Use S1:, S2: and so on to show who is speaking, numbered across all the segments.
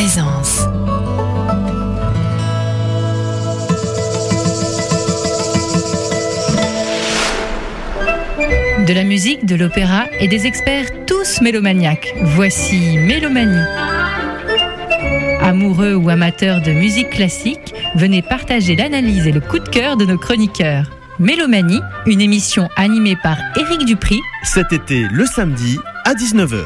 S1: présence. De la musique, de l'opéra et des experts tous mélomaniaques. Voici Mélomanie. Amoureux ou amateurs de musique classique, venez partager l'analyse et le coup de cœur de nos chroniqueurs. Mélomanie, une émission animée par Éric Dupri.
S2: Cet été, le samedi, à 19h.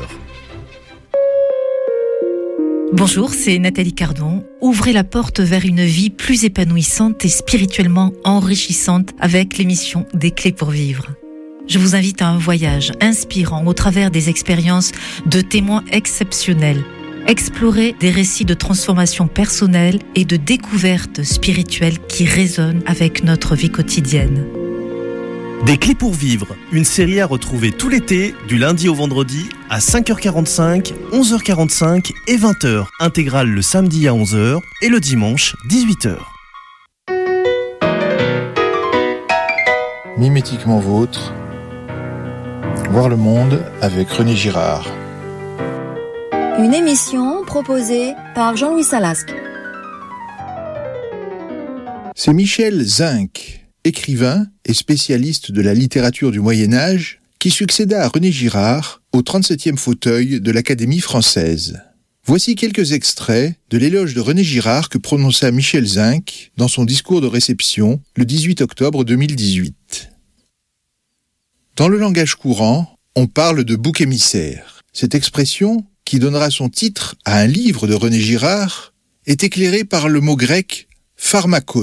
S3: Bonjour, c'est Nathalie Cardon. Ouvrez la porte vers une vie plus épanouissante et spirituellement enrichissante avec l'émission Des Clés pour vivre. Je vous invite à un voyage inspirant au travers des expériences de témoins exceptionnels. Explorer des récits de transformation personnelle et de découverte spirituelle qui résonnent avec notre vie quotidienne.
S2: Des Clés pour vivre, une série à retrouver tout l'été, du lundi au vendredi, à 5h45, 11h45 et 20h. Intégrale le samedi à 11h et le dimanche, 18h.
S4: Mimétiquement vôtre, voir le monde avec René Girard.
S5: Une émission proposée par Jean-Louis Salasque.
S4: C'est Michel Zinc, écrivain et spécialiste de la littérature du Moyen-Âge, qui succéda à René Girard au 37e fauteuil de l'Académie française. Voici quelques extraits de l'éloge de René Girard que prononça Michel Zinc dans son discours de réception le 18 octobre 2018. Dans le langage courant, on parle de bouc émissaire. Cette expression, qui donnera son titre à un livre de René Girard, est éclairée par le mot grec « pharmakos »,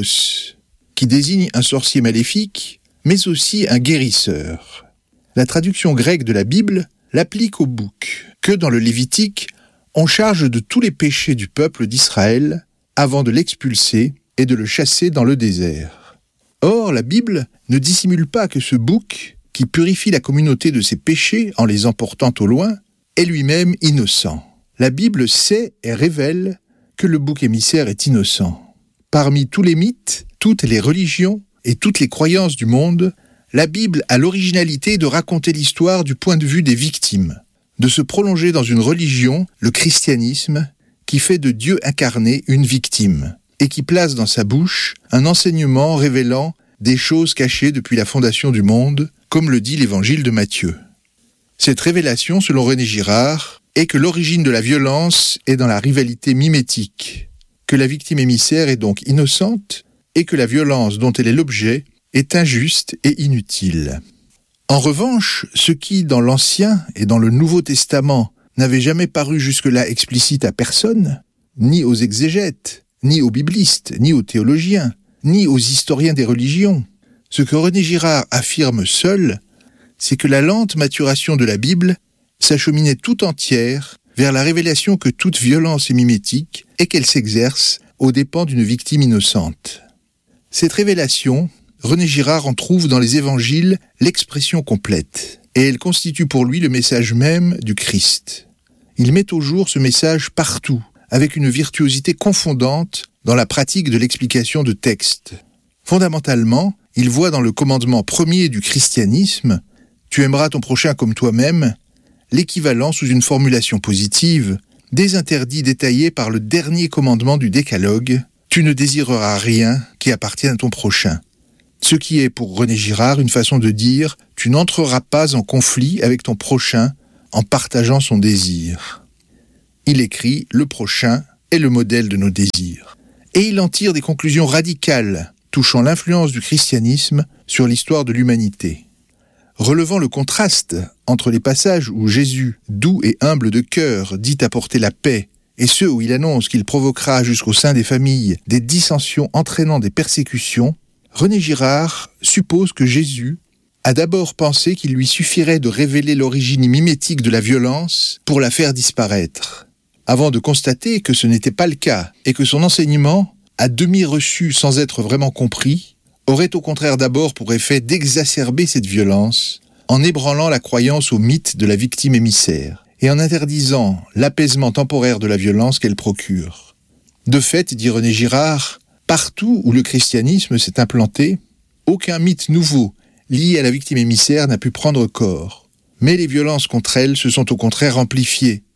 S4: qui désigne un sorcier maléfique, mais aussi un guérisseur. La traduction grecque de la Bible l'applique au bouc, que dans le Lévitique, on charge de tous les péchés du peuple d'Israël avant de l'expulser et de le chasser dans le désert. Or, la Bible ne dissimule pas que ce bouc, qui purifie la communauté de ses péchés en les emportant au loin, est lui-même innocent. La Bible sait et révèle que le bouc émissaire est innocent. Parmi tous les mythes, toutes les religions et toutes les croyances du monde, la Bible a l'originalité de raconter l'histoire du point de vue des victimes, de se prolonger dans une religion, le christianisme, qui fait de Dieu incarné une victime, et qui place dans sa bouche un enseignement révélant des choses cachées depuis la fondation du monde, comme le dit l'évangile de Matthieu. Cette révélation, selon René Girard, est que l'origine de la violence est dans la rivalité mimétique, que la victime émissaire est donc innocente et que la violence dont elle est l'objet est injuste et inutile. En revanche, ce qui, dans l'Ancien et dans le Nouveau Testament, n'avait jamais paru jusque-là explicite à personne, ni aux exégètes, ni aux biblistes, ni aux théologiens, ni aux historiens des religions, ce que René Girard affirme seul, c'est que la lente maturation de la Bible s'acheminait tout entière vers la révélation que toute violence est mimétique et qu'elle s'exerce aux dépens d'une victime innocente. Cette révélation, René Girard en trouve dans les évangiles l'expression complète, et elle constitue pour lui le message même du Christ. Il met au jour ce message partout, avec une virtuosité confondante dans la pratique de l'explication de textes. Fondamentalement, il voit dans le commandement premier du christianisme « Tu aimeras ton prochain comme toi-même » l'équivalent sous une formulation positive des interdits détaillés par le dernier commandement du décalogue « Tu ne désireras rien qui appartienne à ton prochain ». Ce qui est pour René Girard une façon de dire « Tu n'entreras pas en conflit avec ton prochain en partageant son désir ». Il écrit « Le prochain est le modèle de nos désirs ». Et il en tire des conclusions radicales touchant l'influence du christianisme sur l'histoire de l'humanité. Relevant le contraste entre les passages où Jésus, doux et humble de cœur, dit apporter la paix, et ceux où il annonce qu'il provoquera jusqu'au sein des familles des dissensions entraînant des persécutions, René Girard suppose que Jésus a d'abord pensé qu'il lui suffirait de révéler l'origine mimétique de la violence pour la faire disparaître, avant de constater que ce n'était pas le cas et que son enseignement, à demi reçu sans être vraiment compris, aurait au contraire d'abord pour effet d'exacerber cette violence en ébranlant la croyance au mythe de la victime émissaire et en interdisant l'apaisement temporaire de la violence qu'elle procure. De fait, dit René Girard, partout où le christianisme s'est implanté, aucun mythe nouveau lié à la victime émissaire n'a pu prendre corps, mais les violences contre elle se sont au contraire amplifiées.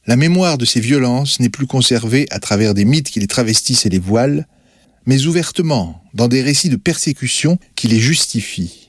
S4: la mémoire de ces violences n'est plus conservée à travers des mythes qui les travestissent et les voilent, mais ouvertement dans des récits de persécution qui les justifient.